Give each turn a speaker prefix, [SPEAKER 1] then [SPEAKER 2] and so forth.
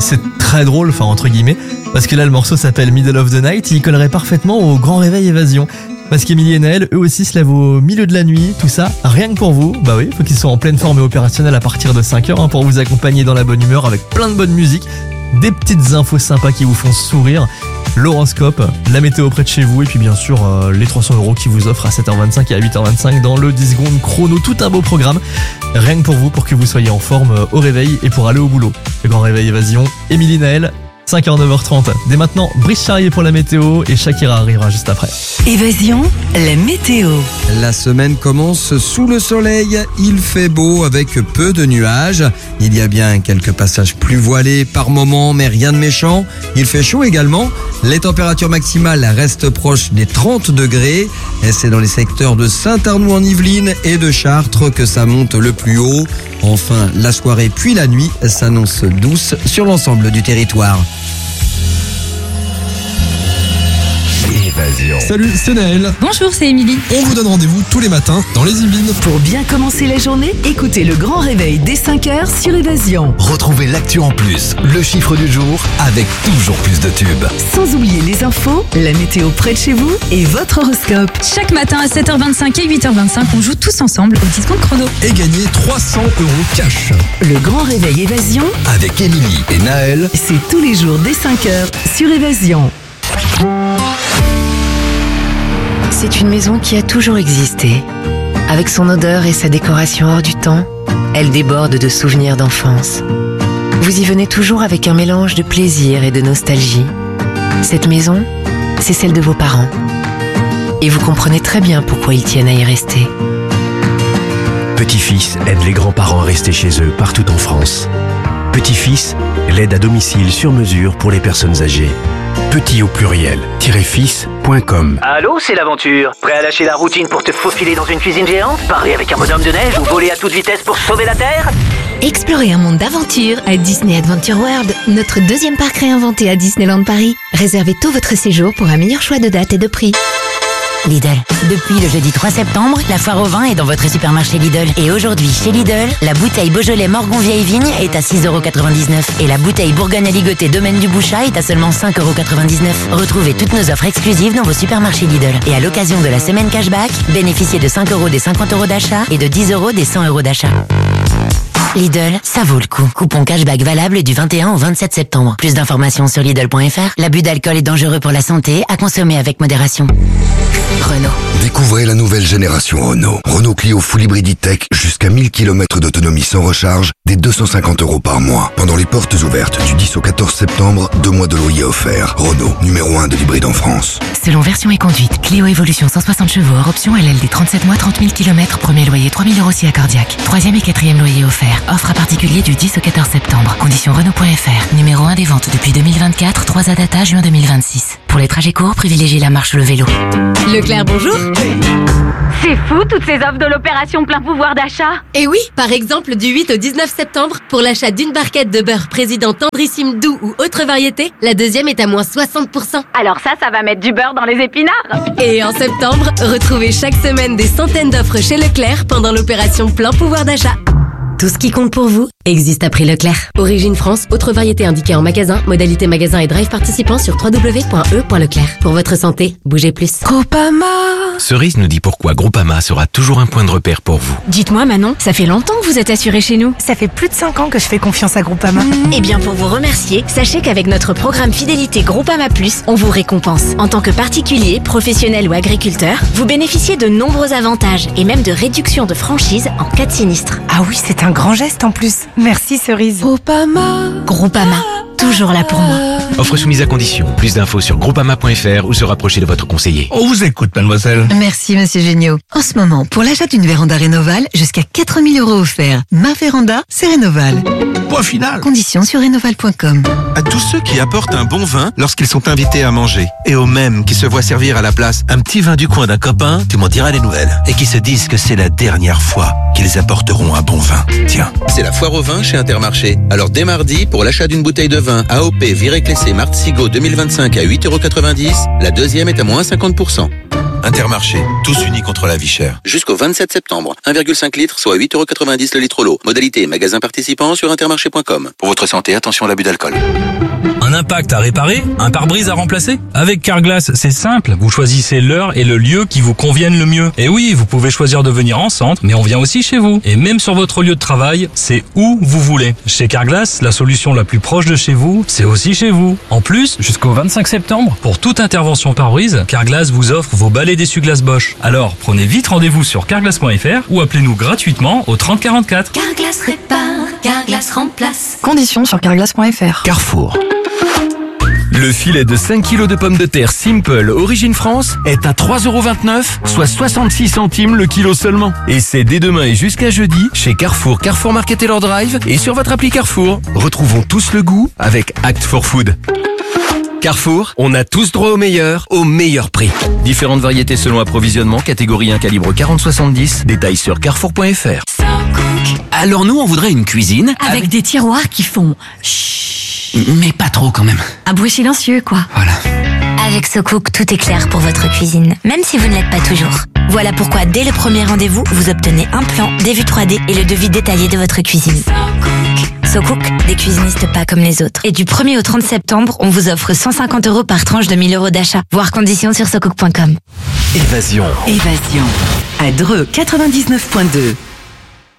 [SPEAKER 1] c'est très drôle, enfin entre guillemets, parce que là le morceau s'appelle Middle of the Night, il collerait parfaitement au Grand Réveil Évasion. Parce qu'Émilie et Naël, eux aussi se lèvent au milieu de la nuit, tout ça, rien que pour vous. Bah oui, faut qu'ils soient en pleine forme et opérationnels à partir de 5h pour vous accompagner dans la bonne humeur avec plein de bonne musique, des petites infos sympas qui vous font sourire, l'horoscope, la météo près de chez vous et puis bien sûr les 300 € qui vous offrent à 7h25 et à 8h25 dans le 10 secondes chrono, tout un beau programme, rien que pour vous, pour que vous soyez en forme au réveil et pour aller au boulot. Le Grand Réveil Évasion, Émilie, Naël, 5h, 9h30. Dès maintenant, Brice Charrier pour la météo et Shakira arrivera juste après.
[SPEAKER 2] Évasion, la météo.
[SPEAKER 3] La semaine commence sous le soleil. Il fait beau avec peu de nuages. Il y a bien quelques passages plus voilés par moment, mais rien de méchant. Il fait chaud également. Les températures maximales restent proches des 30 degrés. Et c'est dans les secteurs de Saint-Arnoux en Yvelines et de Chartres que ça monte le plus haut. Enfin, la soirée puis la nuit s'annonce douce sur l'ensemble du territoire.
[SPEAKER 4] Salut, c'est Naël.
[SPEAKER 5] Bonjour, c'est Émilie.
[SPEAKER 4] On vous donne rendez-vous tous les matins dans les Yvelines.
[SPEAKER 2] Pour bien commencer la journée, écoutez le Grand Réveil dès 5h sur Évasion.
[SPEAKER 6] Retrouvez l'actu en plus, le chiffre du jour avec toujours plus de tubes.
[SPEAKER 2] Sans oublier les infos, la météo près de chez vous et votre horoscope.
[SPEAKER 5] Chaque matin à 7h25 et 8h25, on joue tous ensemble au 10 secondes chrono.
[SPEAKER 4] Et gagner 300 € cash.
[SPEAKER 2] Le Grand Réveil Évasion,
[SPEAKER 6] Avec Émilie et Naël.
[SPEAKER 2] c'est tous les jours dès 5h sur Évasion.
[SPEAKER 7] C'est une maison qui a toujours existé. Avec son odeur et sa décoration hors du temps, elle déborde de souvenirs d'enfance. Vous y venez toujours avec un mélange de plaisir et de nostalgie. Cette maison, c'est celle de vos parents. Et vous comprenez très bien pourquoi ils tiennent à y rester.
[SPEAKER 8] Petit-fils aide les grands-parents à rester chez eux partout en France. Petit-fils, l'aide à domicile sur mesure pour les personnes âgées. Petit au pluriel, -fils.com.
[SPEAKER 9] Allô, c'est l'aventure. Prêt à lâcher la routine pour te faufiler dans une cuisine géante, parler avec un bonhomme de neige ou voler à toute vitesse pour sauver la Terre?
[SPEAKER 10] Explorez un monde d'aventure à Disney Adventure World, notre deuxième parc réinventé à Disneyland Paris. Réservez tôt votre séjour pour un meilleur choix de date et de prix.
[SPEAKER 11] Lidl. Depuis le jeudi 3 septembre, la foire au vin est dans votre supermarché Lidl. Et aujourd'hui, chez Lidl, la bouteille Beaujolais Morgon Vieille Vigne est à 6,99 € et la bouteille Bourgogne Aligoté Domaine du Bouchat est à seulement 5,99 €. Retrouvez toutes nos offres exclusives dans vos supermarchés Lidl. Et à l'occasion de la semaine cashback, bénéficiez de 5 € des 50 € d'achat et de 10 € des 100 € d'achat. Lidl, ça vaut le coup. Coupon cashback valable du 21 au 27 septembre. Plus d'informations sur Lidl.fr. L'abus d'alcool est dangereux pour la santé, à consommer avec modération. Renault.
[SPEAKER 6] Découvrez la nouvelle génération Renault. Renault Clio Full Hybrid Tech, jusqu'à 1000 km d'autonomie sans recharge, des 250 € par mois. Pendant les portes ouvertes du 10 au 14 septembre, 2 mois de loyer offerts. Renault, numéro 1 de l'hybride en France.
[SPEAKER 11] Selon version et conduite, Clio Evolution 160 chevaux hors option LLD 37 mois, 30 000 km, premier loyer 3 000 € si accordiaque. Troisième et quatrième loyer offert. Offre à particulier du 10 au 14 septembre. Conditions Renault.fr. Numéro 1 des ventes depuis 2024, 3 data juin 2026. Pour les trajets courts, privilégiez la marche ou le vélo.
[SPEAKER 10] Leclerc, bonjour.
[SPEAKER 12] C'est fou toutes ces offres de l'opération plein pouvoir d'achat.
[SPEAKER 10] Et oui, par exemple, du 8 au 19 septembre, pour l'achat d'une barquette de beurre président tendrissime doux ou autre variété, la deuxième est à moins 60%.
[SPEAKER 12] Alors ça va mettre du beurre dans les épinards.
[SPEAKER 10] Et en septembre, retrouvez chaque semaine des centaines d'offres chez Leclerc pendant l'opération plein pouvoir d'achat. Tout ce qui compte pour vous existe à prix Leclerc. Origine France, autre variété indiquée en magasin, modalité magasin et drive participant sur www.e.leclerc. Pour votre santé, bougez plus.
[SPEAKER 2] Groupama.
[SPEAKER 8] Cerise nous dit pourquoi Groupama sera toujours un point de repère pour vous.
[SPEAKER 5] Dites-moi Manon, ça fait longtemps que vous êtes assurée chez nous.
[SPEAKER 13] Ça fait plus de 5 ans que je fais confiance à Groupama.
[SPEAKER 10] Eh bien, pour vous remercier, sachez qu'avec notre programme Fidélité Groupama Plus, on vous récompense. En tant que particulier, professionnel ou agriculteur, vous bénéficiez de nombreux avantages et même de réductions de franchise en cas de sinistre.
[SPEAKER 13] Ah oui, c'est un grand geste en plus. Merci Cerise.
[SPEAKER 10] Groupama, toujours là pour moi.
[SPEAKER 8] Offre soumise à condition. Plus d'infos sur groupama.fr ou se rapprocher de votre conseiller.
[SPEAKER 4] On vous écoute, mademoiselle.
[SPEAKER 2] Merci, monsieur Géniaud. En ce moment, pour l'achat d'une véranda Rénoval, jusqu'à 4 000 € offerts. Ma véranda, c'est Rénoval.
[SPEAKER 4] Point final.
[SPEAKER 2] Conditions sur rénoval.com.
[SPEAKER 14] À tous ceux qui apportent un bon vin lorsqu'ils sont invités à manger. Et aux mêmes qui se voient servir à la place un petit vin du coin d'un copain, tu m'en diras des nouvelles. Et qui se disent que c'est la dernière fois qu'ils apporteront un bon vin. Tiens, c'est la foire au vin chez Intermarché. Alors dès mardi, pour l'achat d'une bouteille de vin AOP Viré Clessé Martzigo 2025 à 8,90 €, la deuxième est à moins 50%. Intermarché, tous unis contre la vie chère.
[SPEAKER 15] Jusqu'au 27 septembre, 1,5 litre, soit 8,90 € le litre l'eau. Modalité magasin participant sur intermarché.com. Pour votre santé, attention à l'abus d'alcool.
[SPEAKER 16] Un impact à réparer? Un pare-brise à remplacer? Avec Carglass, c'est simple. Vous choisissez l'heure et le lieu qui vous conviennent le mieux. Et oui, vous pouvez choisir de venir en centre, mais on vient aussi chez vous. Et même sur votre lieu de travail, c'est où vous voulez. Chez Carglass, la solution la plus proche de chez vous, c'est aussi chez vous. En plus, jusqu'au 25 septembre, pour toute intervention pare-brise, Carglass vous offre vos balais d'essuie-glace Bosch. Alors, prenez vite rendez-vous sur carglass.fr ou appelez-nous gratuitement au 30 44.
[SPEAKER 17] Carglass répare, Carglass remplace.
[SPEAKER 18] Conditions sur carglass.fr.
[SPEAKER 8] Carrefour.
[SPEAKER 19] Le filet de 5 kg de pommes de terre Simple Origine France est à 3,29 €, soit 66 centimes le kilo seulement. Et c'est dès demain et jusqu'à jeudi chez Carrefour, Carrefour Market et Lord Drive et sur votre appli Carrefour. Retrouvons tous le goût avec Act for Food. Carrefour, on a tous droit au meilleur prix. Différentes variétés selon approvisionnement, catégorie 1 calibre 40-70, détails sur carrefour.fr.
[SPEAKER 20] Alors nous, on voudrait une cuisine
[SPEAKER 21] avec des tiroirs qui font chut,
[SPEAKER 20] mais pas trop quand même.
[SPEAKER 21] Un bruit silencieux, quoi.
[SPEAKER 20] Voilà.
[SPEAKER 22] Avec SoCook, tout est clair pour votre cuisine, même si vous ne l'êtes pas toujours. Voilà pourquoi, dès le premier rendez-vous, vous obtenez un plan, des vues 3D et le devis détaillé de votre cuisine. SoCook, des cuisinistes pas comme les autres. Et du 1er au 30 septembre, on vous offre 150 € par tranche de 1 000 € d'achat. Voir conditions sur socook.com.
[SPEAKER 8] Évasion.
[SPEAKER 23] À Dreux 99.2.